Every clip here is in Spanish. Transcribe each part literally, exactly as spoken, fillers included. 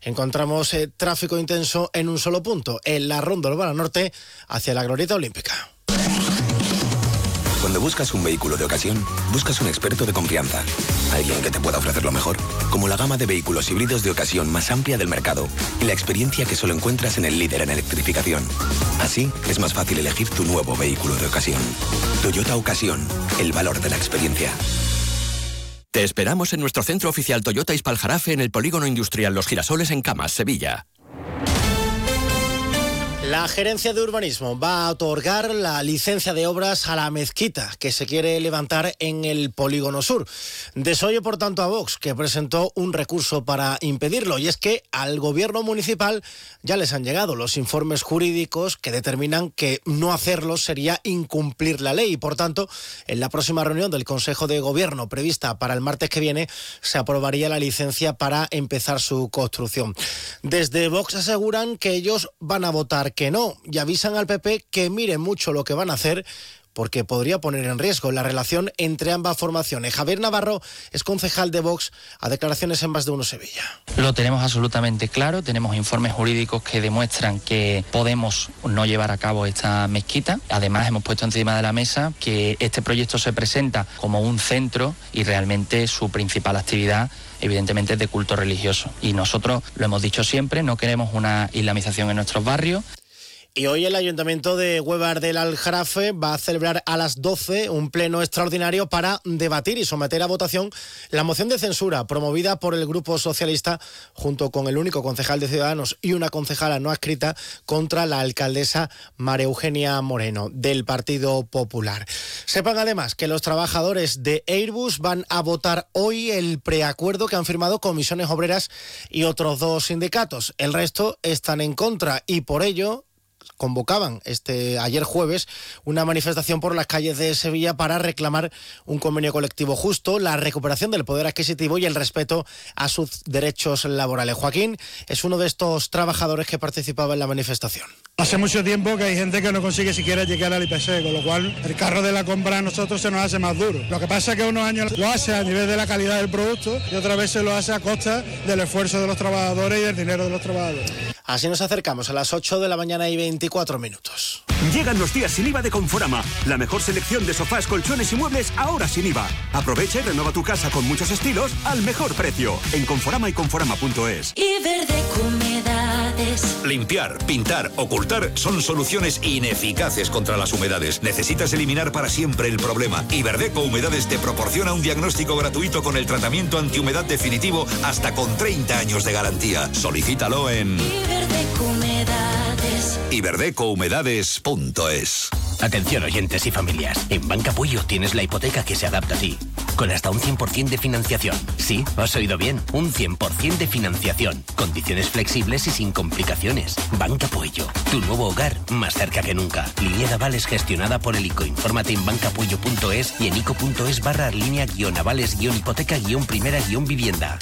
encontramos eh, tráfico intenso en un solo punto, en la Ronda Urbana Norte hacia la Glorieta Olímpica. Cuando buscas un vehículo de ocasión, buscas un experto de confianza. Alguien que te pueda ofrecer lo mejor, como la gama de vehículos híbridos de ocasión más amplia del mercado y la experiencia que solo encuentras en el líder en electrificación. Así, es más fácil elegir tu nuevo vehículo de ocasión. Toyota Ocasión, el valor de la experiencia. Te esperamos en nuestro centro oficial Toyota Ispaljarafe en el Polígono Industrial Los Girasoles en Camas, Sevilla. La Gerencia de Urbanismo va a otorgar la licencia de obras a la mezquita que se quiere levantar en el Polígono Sur. Desoye, por tanto, a Vox, que presentó un recurso para impedirlo. Y es que al gobierno municipal ya les han llegado los informes jurídicos que determinan que no hacerlo sería incumplir la ley. Y, por tanto, en la próxima reunión del Consejo de Gobierno prevista para el martes que viene, se aprobaría la licencia para empezar su construcción. Desde Vox aseguran que ellos van a votar que no, y avisan al P P que miren mucho lo que van a hacer porque podría poner en riesgo la relación entre ambas formaciones. Javier Navarro es concejal de Vox a declaraciones en Más de Uno Sevilla. Lo tenemos absolutamente claro, tenemos informes jurídicos que demuestran que podemos no llevar a cabo esta mezquita. Además, hemos puesto encima de la mesa que este proyecto se presenta como un centro y realmente su principal actividad evidentemente es de culto religioso. Y nosotros lo hemos dicho siempre, no queremos una islamización en nuestros barrios. Y hoy el Ayuntamiento de Huevar del Aljarafe va a celebrar a las doce un pleno extraordinario para debatir y someter a votación la moción de censura promovida por el Grupo Socialista junto con el único concejal de Ciudadanos y una concejala no adscrita contra la alcaldesa María Eugenia Moreno del Partido Popular. Sepan además que los trabajadores de Airbus van a votar hoy el preacuerdo que han firmado Comisiones Obreras y otros dos sindicatos. El resto están en contra y por ello convocaban este ayer jueves una manifestación por las calles de Sevilla para reclamar un convenio colectivo justo, la recuperación del poder adquisitivo y el respeto a sus derechos laborales. Joaquín es uno de estos trabajadores que participaba en la manifestación. Hace mucho tiempo que hay gente que no consigue siquiera llegar al I P C, con lo cual el carro de la compra a nosotros se nos hace más duro. Lo que pasa es que unos años lo hace a nivel de la calidad del producto y otras veces lo hace a costa del esfuerzo de los trabajadores y del dinero de los trabajadores. Así nos acercamos a las ocho de la mañana y veinticuatro minutos. Llegan los días sin I V A de Conforama. La mejor selección de sofás, colchones y muebles ahora sin I V A. Aprovecha y renueva tu casa con muchos estilos al mejor precio. En Conforama y conforama punto es. Iberdeco Humedades. Limpiar, pintar, ocultar son soluciones ineficaces contra las humedades. Necesitas eliminar para siempre el problema. Iberdeco Humedades te proporciona un diagnóstico gratuito con el tratamiento antihumedad definitivo hasta con treinta años de garantía. Solicítalo en Iberdeco Humedades. iberdeco humedades punto es. Atención oyentes y familias, en Banca Puello tienes la hipoteca que se adapta a ti, con hasta un cien por ciento de financiación. Sí, has oído bien, un cien por ciento de financiación, condiciones flexibles y sin complicaciones. Banca Puello, tu nuevo hogar más cerca que nunca. Línea de avales gestionada por el I C O. Infórmate en banca puello punto es y en ico punto es barra línea guión avales guión hipoteca guión primera guión vivienda.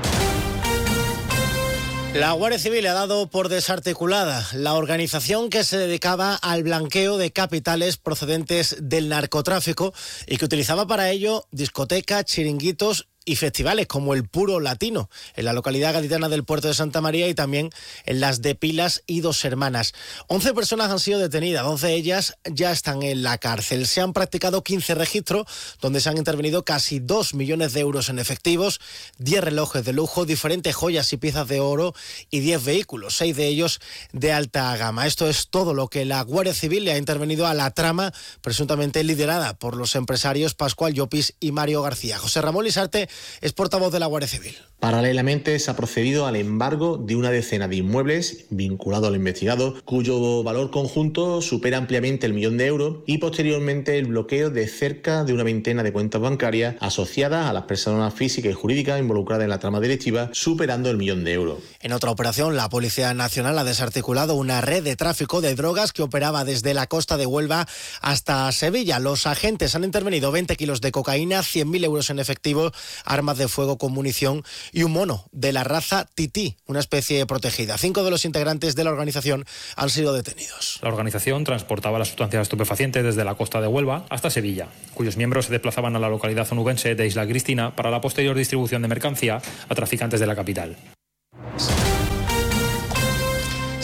La Guardia Civil ha dado por desarticulada la organización que se dedicaba al blanqueo de capitales procedentes del narcotráfico y que utilizaba para ello discotecas, chiringuitos y festivales como el Puro Latino en la localidad gaditana del Puerto de Santa María y también en las de Pilas y Dos Hermanas. once personas han sido detenidas, doce de ellas ya están en la cárcel. Se han practicado quince registros donde se han intervenido casi dos millones de euros en efectivos, diez relojes de lujo, diferentes joyas y piezas de oro y diez vehículos, seis de ellos de alta gama. Esto es todo lo que la Guardia Civil le ha intervenido a la trama presuntamente liderada por los empresarios Pascual Llopis y Mario García. José Ramón Lisarte es portavoz de la Guardia Civil. Paralelamente se ha procedido al embargo de una decena de inmuebles vinculados al investigado, cuyo valor conjunto supera ampliamente el millón de euros, y posteriormente el bloqueo de cerca de una veintena de cuentas bancarias asociadas a las personas físicas y jurídicas involucradas en la trama delictiva, superando el millón de euros. En otra operación, la Policía Nacional ha desarticulado una red de tráfico de drogas que operaba desde la costa de Huelva hasta Sevilla. Los agentes han intervenido veinte kilos de cocaína, cien mil euros en efectivo, armas de fuego con munición y un mono de la raza tití, una especie protegida. Cinco de los integrantes de la organización han sido detenidos. La organización transportaba las sustancias estupefacientes desde la costa de Huelva hasta Sevilla, cuyos miembros se desplazaban a la localidad onubense de Isla Cristina para la posterior distribución de mercancía a traficantes de la capital.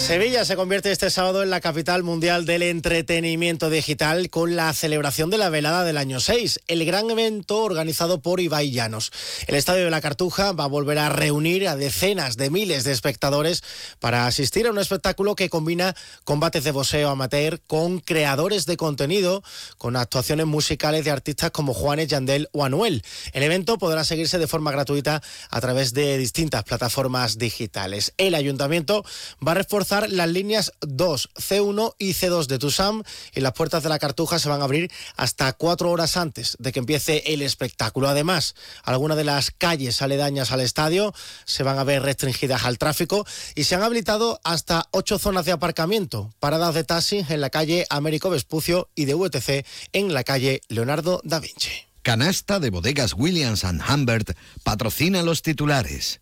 Sevilla se convierte este sábado en la capital mundial del entretenimiento digital con la celebración de la velada del año seis, el gran evento organizado por Ibai Llanos. El Estadio de la Cartuja va a volver a reunir a decenas de miles de espectadores para asistir a un espectáculo que combina combates de boxeo amateur con creadores de contenido, con actuaciones musicales de artistas como Juanes, Yandel o Anuel. El evento podrá seguirse de forma gratuita a través de distintas plataformas digitales. El ayuntamiento va a reforzar las líneas dos, ce uno y ce dos de Tusam, y las puertas de la Cartuja se van a abrir hasta cuatro horas antes de que empiece el espectáculo. Además, algunas de las calles aledañas al estadio se van a ver restringidas al tráfico y se han habilitado hasta ocho zonas de aparcamiento, paradas de taxis en la calle Américo Vespucio y de U T C en la calle Leonardo da Vinci. Canasta de Bodegas Williams and Humbert patrocina los titulares.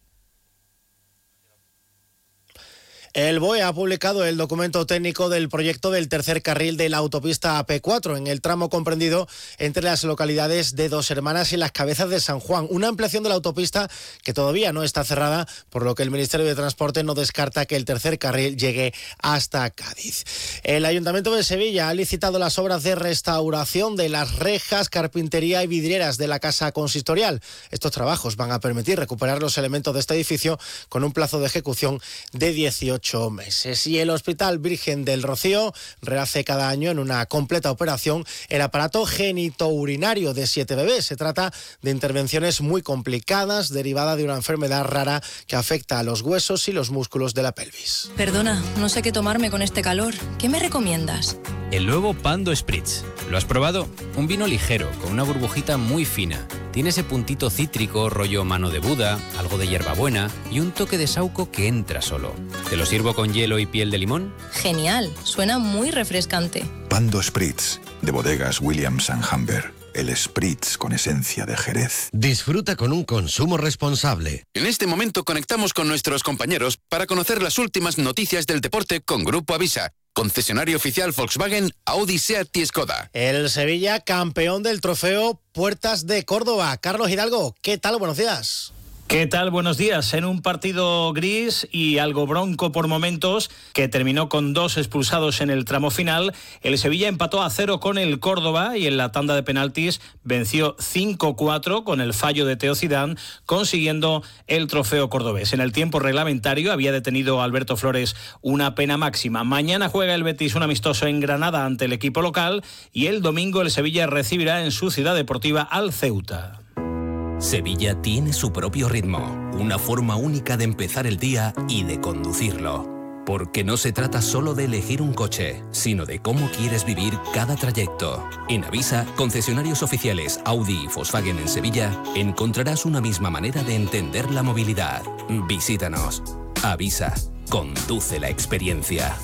El B O E ha publicado el documento técnico del proyecto del tercer carril de la autopista A P cuatro en el tramo comprendido entre las localidades de Dos Hermanas y Las Cabezas de San Juan. Una ampliación de la autopista que todavía no está cerrada, por lo que el Ministerio de Transporte no descarta que el tercer carril llegue hasta Cádiz. El Ayuntamiento de Sevilla ha licitado las obras de restauración de las rejas, carpintería y vidrieras de la Casa Consistorial. Estos trabajos van a permitir recuperar los elementos de este edificio con un plazo de ejecución de dieciocho meses. Y el Hospital Virgen del Rocío rehace cada año en una completa operación el aparato genitourinario de siete bebés. Se trata de intervenciones muy complicadas derivadas de una enfermedad rara que afecta a los huesos y los músculos de la pelvis. Perdona, no sé qué tomarme con este calor. ¿Qué me recomiendas? El nuevo Pando Spritz. ¿Lo has probado? Un vino ligero, con una burbujita muy fina. Tiene ese puntito cítrico, rollo mano de Buda, algo de hierbabuena y un toque de saúco que entra solo. ¿Te lo sirvo con hielo y piel de limón? Genial, suena muy refrescante. Pando Spritz, de Bodegas Williams and Humbert. El Spritz con esencia de Jerez. Disfruta con un consumo responsable. En este momento conectamos con nuestros compañeros para conocer las últimas noticias del deporte con Grupo Avisa, concesionario oficial Volkswagen, Audi, Seat y Skoda. El Sevilla, campeón del trofeo Puertas de Córdoba. Carlos Hidalgo, ¿qué tal? Buenos días. ¿Qué tal? Buenos días. En un partido gris y algo bronco por momentos, que terminó con dos expulsados en el tramo final, el Sevilla empató a cero con el Córdoba y en la tanda de penaltis venció cinco cuatro con el fallo de Teo Zidane, consiguiendo el trofeo cordobés. En el tiempo reglamentario había detenido a Alberto Flores una pena máxima. Mañana juega el Betis un amistoso en Granada ante el equipo local y el domingo el Sevilla recibirá en su ciudad deportiva al Ceuta. Sevilla tiene su propio ritmo, una forma única de empezar el día y de conducirlo. Porque no se trata solo de elegir un coche, sino de cómo quieres vivir cada trayecto. En Avisa, concesionarios oficiales Audi y Volkswagen en Sevilla, encontrarás una misma manera de entender la movilidad. Visítanos. Avisa, conduce la experiencia.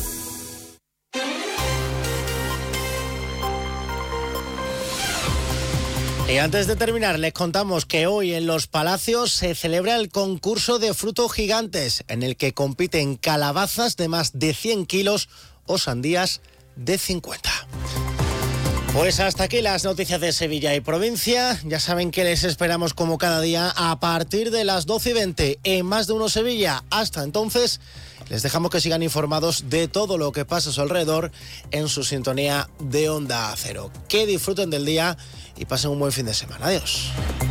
Y antes de terminar, les contamos que hoy en Los Palacios se celebra el concurso de frutos gigantes, en el que compiten calabazas de más de cien kilos o sandías de cincuenta. Pues hasta aquí las noticias de Sevilla y provincia. Ya saben que les esperamos como cada día a partir de las doce y veinte en Más de Uno Sevilla. Hasta entonces, les dejamos que sigan informados de todo lo que pasa a su alrededor en su sintonía de Onda Cero. Que disfruten del día y pasen un buen fin de semana. Adiós.